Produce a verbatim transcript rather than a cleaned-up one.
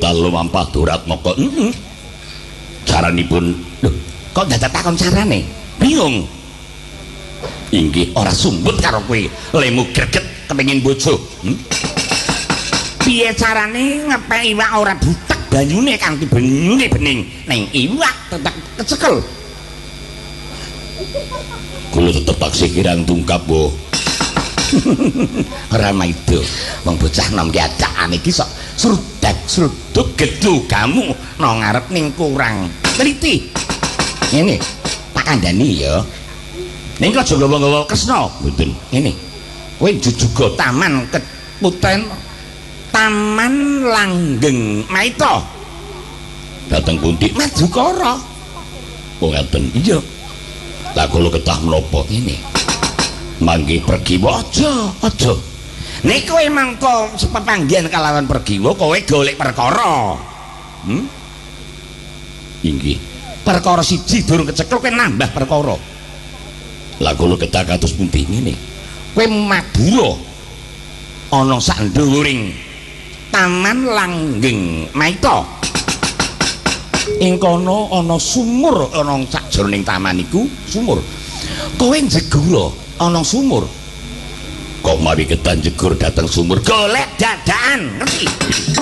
ketah lumampah durat moko heeh caranipun lho kok dadak takon carane bingung inggih ora sumbut karo kowe lemu greget kepengin bojo hmm? Piye carane ngepek iwak ora butek banyune kanthi benyune bening ning iwak tetep kecekel kula tetep taksih kirang tungkap boh Rama itu wong bocah nom ki acakane iki sok srudak sruduk gedhu kamu nang ngarep ning kurang teliti ngene tak kandhani ya ning aja nggawa-nggawa kesna mboten ngene kowe jujuga taman keputen taman langgeng maita dateng pundi Madukara oh ngaten iya lah kula ketah menapa ngene mangke pergi aja aja nek kowe mangko sepepanggihan kalawan pergi kowe golek perkara hmm inggih perkara siji durung kecekel kowe nambah perkara lah kula ketah kados pundi ngene kowe mabura ana sak nduwuring taman langgeng maita ing kono ana sumur ana sajroning taman iku sumur kowe njegura ana sumur kok mari ketan jegur dateng sumur golek dadakan ngerti